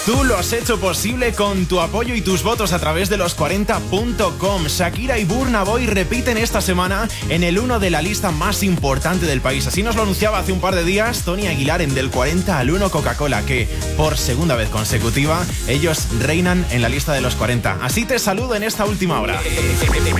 Tú lo has hecho posible con tu apoyo y tus votos a través de los40.com. Shakira y Burna Boy repiten esta semana en el 1 de la lista más importante del país. Así nos lo anunciaba hace un par de días Tony Aguilar en Del 40 al 1 Coca-Cola, que por segunda vez consecutiva ellos reinan en la lista de los 40. Así te saludo en esta última hora.